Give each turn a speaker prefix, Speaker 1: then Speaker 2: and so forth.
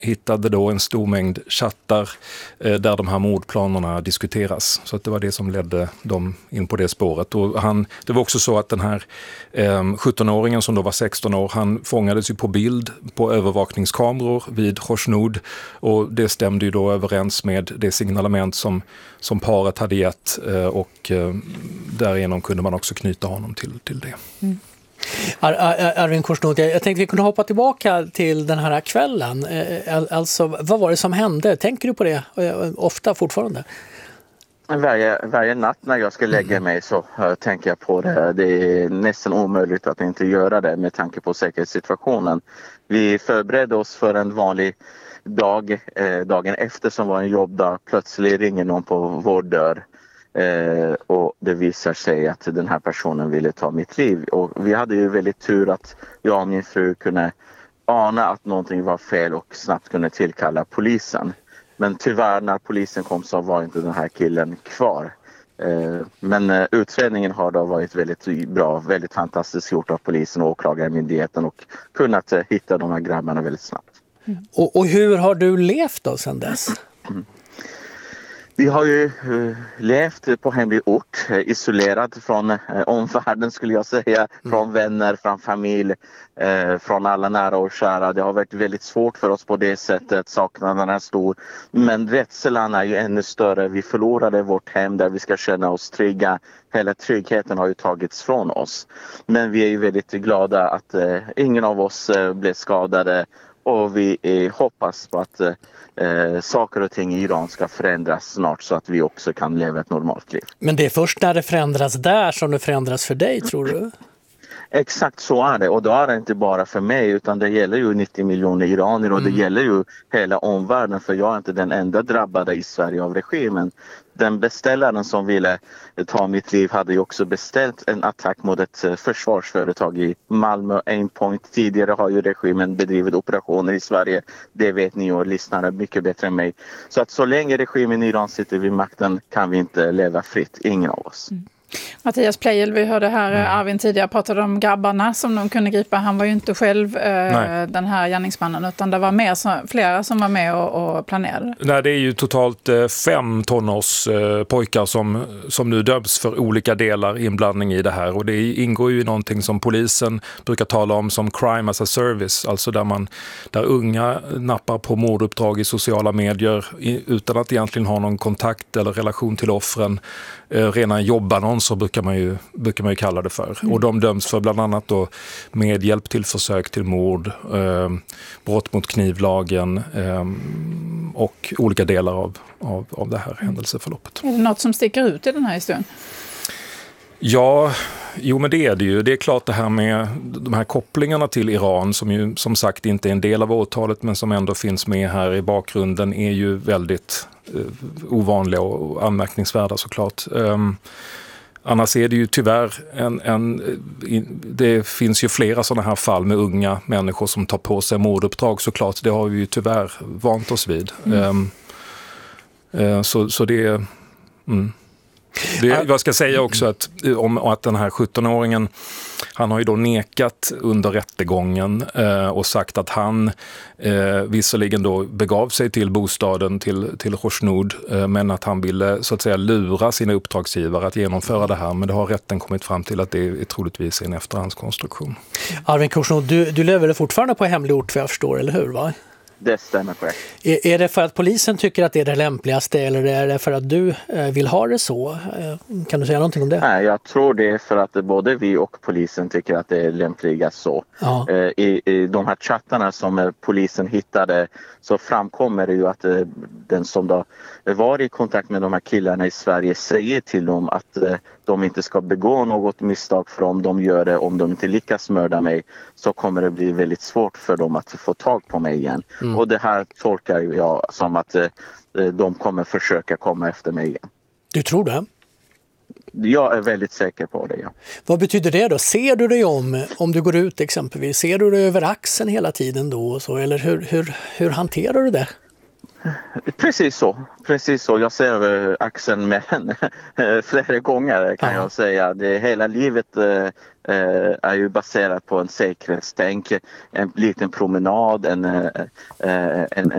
Speaker 1: hittade då en stor mängd chattar där de här mordplanerna diskuteras. Så att det var det som ledde dem in på det spåret. Och det var också så att den här 17-åringen som då var 16 år, han fångades ju på bild på övervakningskameror vid Khorshnod, och det stämde ju då överens med det signalement som paret hade gett, och därigenom kunde man också knyta honom till det.
Speaker 2: Mm. Arvin Khorshnod, jag tänkte vi kunde hoppa tillbaka till den här kvällen. Alltså, vad var det som hände? Tänker du på det ofta fortfarande?
Speaker 3: Varje natt när jag ska lägga mig så tänker jag på det. Det är nästan omöjligt att inte göra det med tanke på säkerhetssituationen. Vi förberedde oss för en vanlig dag. Dagen efter som var en jobbdag, plötsligt ringer någon på vår dörr. Och det visar sig att den här personen ville ta mitt liv. Och vi hade ju väldigt tur att jag och min fru kunde ana att någonting var fel och snabbt kunde tillkalla polisen. Men tyvärr när polisen kom så var inte den här killen kvar. Men utredningen har då varit väldigt bra, väldigt fantastiskt gjort av polisen och åklagarmyndigheten och kunnat hitta de här grabbarna väldigt snabbt.
Speaker 2: Och hur har du levt då sedan dess?
Speaker 3: Vi har ju levt på hemlig ort, isolerat från omvärlden skulle jag säga, från vänner, från familj, från alla nära och kära. Det har varit väldigt svårt för oss på det sättet, saknaden är stor. Men rädslan är ju ännu större. Vi förlorade vårt hem där vi ska känna oss trygga. Hela tryggheten har ju tagits från oss. Men vi är ju väldigt glada att ingen av oss blev skadade. Och vi hoppas på att saker och ting i Iran ska förändras snart så att vi också kan leva ett normalt liv.
Speaker 2: Men det är först när det förändras där som det förändras för dig, tror du?
Speaker 3: Exakt så är det, och då är det inte bara för mig utan det gäller ju 90 miljoner iranier och det gäller ju hela omvärlden, för jag är inte den enda drabbade i Sverige av regimen. Den beställaren som ville ta mitt liv hade ju också beställt en attack mot ett försvarsföretag i Malmö, Aimpoint. Tidigare har ju regimen bedrivit operationer i Sverige, det vet ni och lyssnare mycket bättre än mig. Så att så länge regimen i Iran sitter vid makten kan vi inte leva fritt, ingen av oss.
Speaker 4: Mattias Pleijel, vi hörde här Arvin tidigare pratade om grabbarna som de kunde gripa. Han var ju inte själv den här gärningsmannen, utan det var flera som var med och planerade.
Speaker 1: Nej, det är ju totalt 5 tonårspojkar som nu döms för olika delar inblandning i det här. Och det ingår ju i någonting som polisen brukar tala om som crime as a service. Alltså där unga nappar på morduppdrag i sociala medier utan att egentligen ha någon kontakt eller relation till offren. Rena jobbannonser brukar man ju kalla det för. Och de döms för bland annat då medhjälp till försök till mord, brott mot knivlagen och olika delar av det här händelseförloppet.
Speaker 4: Är det något som sticker ut i den här historien?
Speaker 1: Ja, men det är det ju. Det är klart det här med de här kopplingarna till Iran som ju som sagt inte är en del av åtalet men som ändå finns med här i bakgrunden är ju väldigt ovanliga och anmärkningsvärda såklart. Annars är det ju tyvärr det finns ju flera sådana här fall med unga människor som tar på sig morduppdrag såklart. Det har vi ju tyvärr vant oss vid. Så det... Jag ska säga också att den här 17-åringen, han har ju då nekat under rättegången och sagt att han visserligen då begav sig till bostaden till Khorshnod, men att han ville så att säga lura sina uppdragsgivare att genomföra det här. Men det har rätten kommit fram till att det är troligtvis en efterhandskonstruktion.
Speaker 2: Arvin Khorshnod, du lever fortfarande på hemlig ort, för jag förstår, eller hur va?
Speaker 3: Det stämmer korrekt.
Speaker 2: Är det för att polisen tycker att det är det lämpligaste eller är det för att du vill ha det så? Kan du säga någonting om det?
Speaker 3: Nej, jag tror det är för att både vi och polisen tycker att det är lämpligast så. Ja. I de här chattarna som polisen hittade så framkommer det ju att den som då var i kontakt med de här killarna i Sverige säger till dem att de inte ska begå något misstag, för om de gör det, om de inte lyckas mörda mig så kommer det bli väldigt svårt för dem att få tag på mig igen. Och det här tolkar jag som att de kommer försöka komma efter mig igen.
Speaker 2: Du tror det?
Speaker 3: Jag är väldigt säker på det, ja.
Speaker 2: Vad betyder det då? Ser du dig om du går ut exempelvis? Ser du dig över axeln hela tiden då? Och så? Eller hur hanterar du det?
Speaker 3: Precis så. Jag ser över axeln med henne flera gånger kan jag säga. Hela livet är ju baserat på en säkerhetstänk, en liten promenad, en